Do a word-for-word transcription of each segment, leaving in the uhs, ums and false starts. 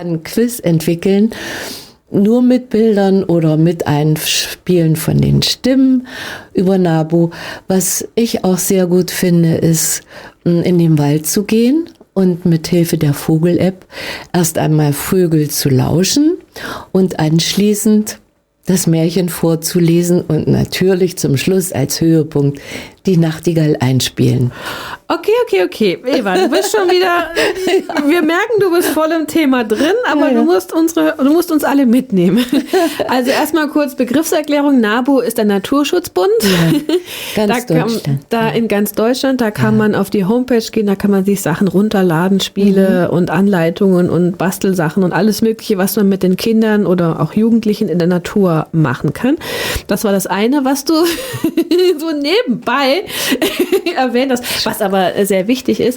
ein Quiz entwickeln, nur mit Bildern oder mit Einspielen von den Stimmen über NABU. Was ich auch sehr gut finde, ist, in den Wald zu gehen und mit Hilfe der Vogel-App erst einmal Vögel zu lauschen und anschließend das Märchen vorzulesen und natürlich zum Schluss als Höhepunkt die Nachtigall einspielen. Okay, okay, okay. Eva, du bist schon wieder, wir merken, du bist voll im Thema drin, aber ja, ja. du musst unsere, du musst uns alle mitnehmen. Also erstmal kurz Begriffserklärung. NABU ist der Naturschutzbund. Ja, ganz da Deutschland. Kann, da in ganz Deutschland, da kann ja. man auf die Homepage gehen, da kann man sich Sachen runterladen, Spiele mhm. und Anleitungen und Bastelsachen und alles Mögliche, was man mit den Kindern oder auch Jugendlichen in der Natur machen kann. Das war das eine, was du so nebenbei erwähnt hast, was aber sehr wichtig ist.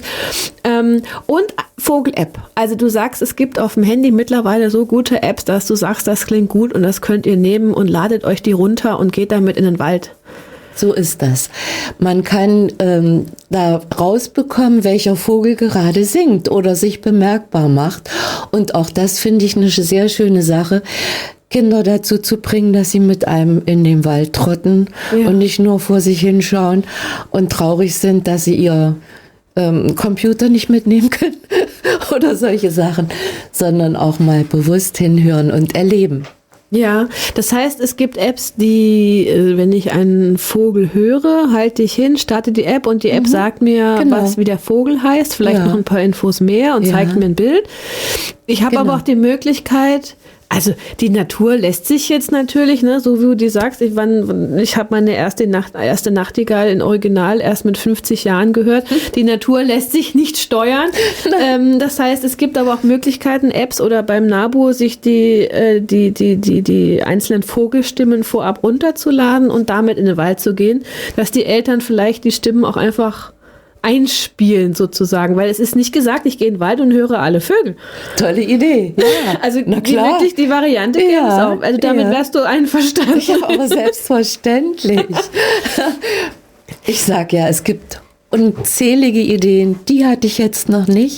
Und Vogel-App. Also du sagst, es gibt auf dem Handy mittlerweile so gute Apps, dass du sagst, das klingt gut und das könnt ihr nehmen und ladet euch die runter und geht damit in den Wald. So ist das. Man kann ähm, da rausbekommen, welcher Vogel gerade singt oder sich bemerkbar macht. Und auch das finde ich eine sehr schöne Sache, Kinder dazu zu bringen, dass sie mit einem in den Wald trotten ja. und nicht nur vor sich hinschauen und traurig sind, dass sie ihr ähm, Computer nicht mitnehmen können oder solche Sachen, sondern auch mal bewusst hinhören und erleben. Ja, das heißt, es gibt Apps, die, wenn ich einen Vogel höre, halte ich hin, starte die App und die App mhm. sagt mir, genau. was wie der Vogel heißt, vielleicht ja. noch ein paar Infos mehr und ja. zeigt mir ein Bild. Ich habe genau. aber auch die Möglichkeit, also die Natur lässt sich jetzt natürlich, ne, so wie du die sagst, ich, ich habe meine erste, Nacht, erste Nachtigall in Original erst mit fünfzig Jahren gehört. Die Natur lässt sich nicht steuern. ähm, das heißt, es gibt aber auch Möglichkeiten, Apps oder beim NABU sich die, äh, die, die, die, die einzelnen Vogelstimmen vorab runterzuladen und damit in den Wald zu gehen, dass die Eltern vielleicht die Stimmen auch einfach einspielen sozusagen, weil es ist nicht gesagt, ich gehe in den Wald und höre alle Vögel. Tolle Idee. Ja, also na klar. Wirklich die Variante gibt es auch. Also damit ja. wärst du einverstanden. Ja, aber selbstverständlich. Ich sag ja, es gibt unzählige Ideen, die hatte ich jetzt noch nicht,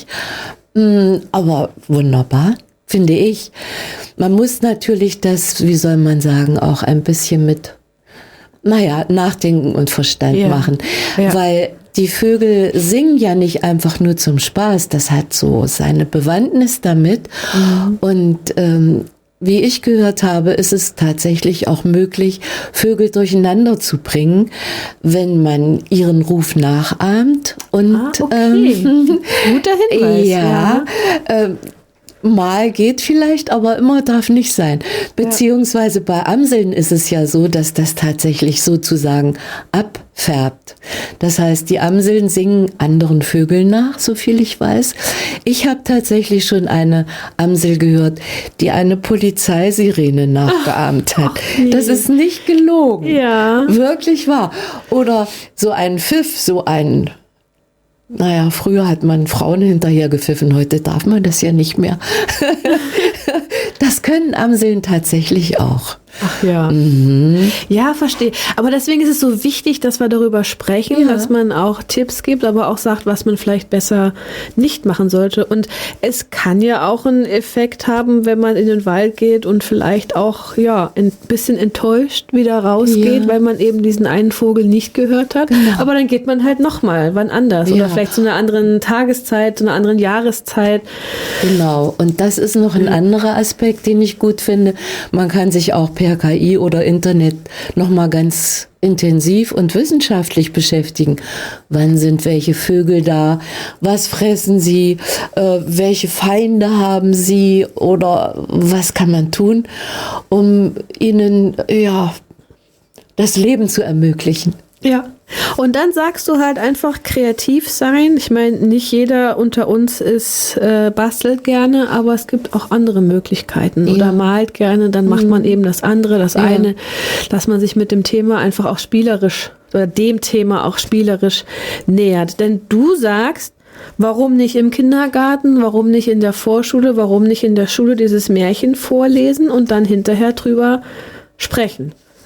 aber wunderbar, finde ich. Man muss natürlich das, wie soll man sagen, auch ein bisschen mit, naja, Nachdenken und Verstand ja. machen, ja. weil die Vögel singen ja nicht einfach nur zum Spaß, das hat so seine Bewandtnis damit. Mhm. Und ähm, wie ich gehört habe, ist es tatsächlich auch möglich, Vögel durcheinander zu bringen, wenn man ihren Ruf nachahmt. Und, ah, okay. ähm, guter Hinweis. Ja, ja. Ähm, mal geht vielleicht, aber immer darf nicht sein. Beziehungsweise bei Amseln ist es ja so, dass das tatsächlich sozusagen abfärbt. Das heißt, die Amseln singen anderen Vögeln nach, so viel ich weiß. Ich habe tatsächlich schon eine Amsel gehört, die eine Polizeisirene nachgeahmt hat. Ach, nee. Das ist nicht gelogen. Ja. Wirklich wahr. Oder so ein Pfiff, so ein... Naja, früher hat man Frauen hinterher gepfiffen, heute darf man das ja nicht mehr. Das können Amseln tatsächlich auch. Ach ja. Mhm. Ja, verstehe. Aber deswegen ist es so wichtig, dass wir darüber sprechen, ja. dass man auch Tipps gibt, aber auch sagt, was man vielleicht besser nicht machen sollte. Und es kann ja auch einen Effekt haben, wenn man in den Wald geht und vielleicht auch ja ein bisschen enttäuscht wieder rausgeht, ja. weil man eben diesen einen Vogel nicht gehört hat. Genau. Aber dann geht man halt nochmal, wann anders. Ja. Oder vielleicht zu einer anderen Tageszeit, zu einer anderen Jahreszeit. Genau. Und das ist noch ein mhm. anderer Aspekt, den ich gut finde. Man kann sich auch per K I oder Internet nochmal ganz intensiv und wissenschaftlich beschäftigen. Wann sind welche Vögel da? Was fressen sie? Äh, welche Feinde haben sie? Oder was kann man tun, um ihnen ja das Leben zu ermöglichen? Ja. Und dann sagst du halt einfach kreativ sein. Ich meine, nicht jeder unter uns ist äh, bastelt gerne, aber es gibt auch andere Möglichkeiten. Ja. Oder malt gerne, dann macht mhm. man eben das andere, das ja. eine, dass man sich mit dem Thema einfach auch spielerisch oder dem Thema auch spielerisch nähert. Denn du sagst, warum nicht im Kindergarten, warum nicht in der Vorschule, warum nicht in der Schule dieses Märchen vorlesen und dann hinterher drüber sprechen.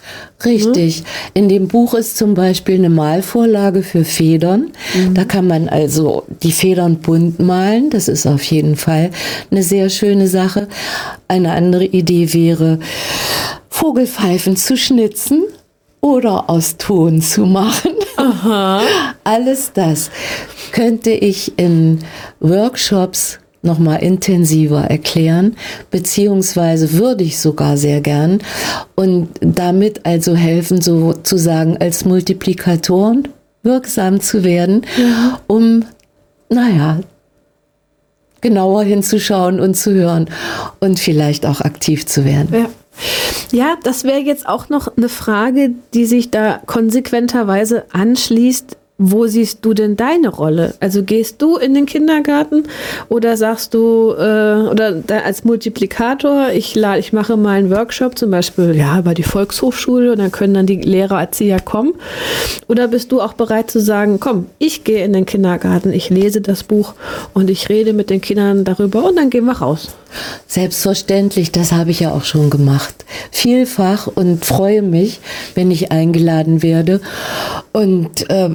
Richtig. In dem Buch ist zum Beispiel eine Malvorlage für Federn. Mhm. Da kann man also die Federn bunt malen. Das ist auf jeden Fall eine sehr schöne Sache. Eine andere Idee wäre, Vogelpfeifen zu schnitzen oder aus Ton zu machen. Aha. Alles das könnte ich in Workshops noch mal intensiver erklären, beziehungsweise würde ich sogar sehr gern und damit also helfen, sozusagen als Multiplikatoren wirksam zu werden, ja. um, naja, genauer hinzuschauen und zu hören und vielleicht auch aktiv zu werden. Ja. Ja, das wäre jetzt auch noch eine Frage, die sich da konsequenterweise anschließt. Wo siehst du denn deine Rolle? Also gehst du in den Kindergarten oder sagst du, äh, oder da als Multiplikator, ich, lade, ich mache mal einen Workshop, zum Beispiel ja, über die Volkshochschule und dann können dann die Lehrer, Erzieher kommen. Oder bist du auch bereit zu sagen, komm, ich gehe in den Kindergarten, ich lese das Buch und ich rede mit den Kindern darüber und dann gehen wir raus? Selbstverständlich, das habe ich ja auch schon gemacht. Vielfach und freue mich, wenn ich eingeladen werde. Und äh,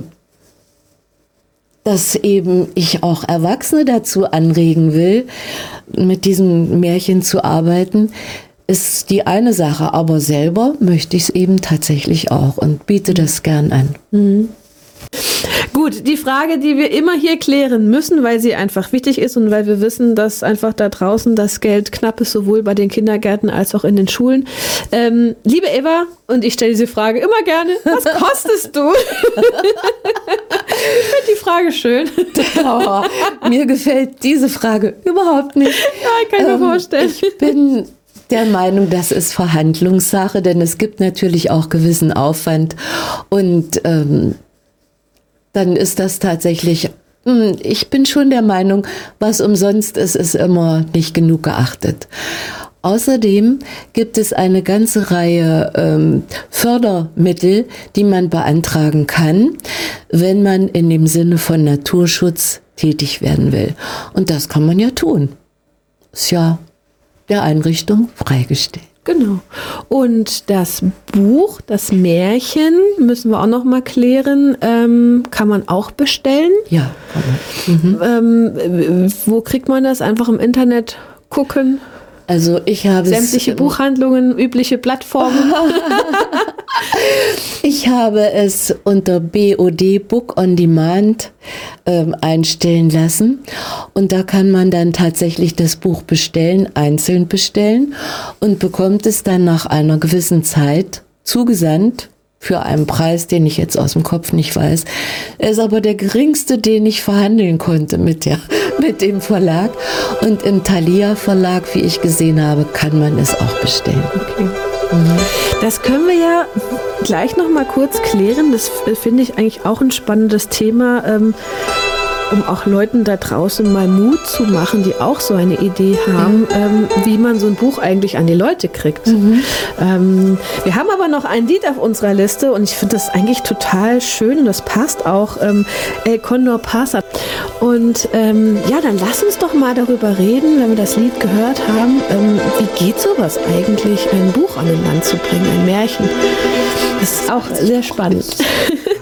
dass eben ich auch Erwachsene dazu anregen will, mit diesem Märchen zu arbeiten, ist die eine Sache. Aber selber möchte ich es eben tatsächlich auch und biete das gern an. Mhm. Gut, die Frage, die wir immer hier klären müssen, weil sie einfach wichtig ist und weil wir wissen, dass einfach da draußen das Geld knapp ist, sowohl bei den Kindergärten als auch in den Schulen. Ähm, liebe Eva, und ich stelle diese Frage immer gerne, was kostest du? Ich finde die Frage schön. Oh, mir gefällt diese Frage überhaupt nicht. Ja, ich kann mir ähm, vorstellen. Ich bin der Meinung, das ist Verhandlungssache, denn es gibt natürlich auch gewissen Aufwand und ähm, dann ist das tatsächlich, ich bin schon der Meinung, was umsonst ist, ist immer nicht genug geachtet. Außerdem gibt es eine ganze Reihe ähm, Fördermittel, die man beantragen kann, wenn man in dem Sinne von Naturschutz tätig werden will. Und das kann man ja tun. Ist ja der Einrichtung freigestellt. Genau. Und das Buch, das Märchen, müssen wir auch noch mal klären, ähm, kann man auch bestellen? Ja, kann man. Mhm. Ähm, wo kriegt man das? Einfach im Internet gucken? Also ich habe sämtliche es, Buchhandlungen, übliche Plattformen. Ich habe es unter B O D Book on Demand ähm, einstellen lassen und da kann man dann tatsächlich das Buch bestellen, einzeln bestellen und bekommt es dann nach einer gewissen Zeit zugesandt für einen Preis, den ich jetzt aus dem Kopf nicht weiß. Er ist aber der geringste, den ich verhandeln konnte mit, der, mit dem Verlag. Und im Thalia Verlag, wie ich gesehen habe, kann man es auch bestellen. Okay. Mhm. Das können wir ja gleich noch mal kurz klären. Das finde ich eigentlich auch ein spannendes Thema, ähm, um auch Leuten da draußen mal Mut zu machen, die auch so eine Idee haben, mhm. ähm, wie man so ein Buch eigentlich an die Leute kriegt. Mhm. Ähm, wir haben aber noch ein Lied auf unserer Liste und ich finde das eigentlich total schön und das passt auch, ähm, El Condor Pasa. Und ähm, ja, dann lass uns doch mal darüber reden, wenn wir das Lied gehört haben, ähm, wie geht sowas eigentlich, ein Buch an den Mann zu bringen, ein Märchen. Das ist auch sehr spannend.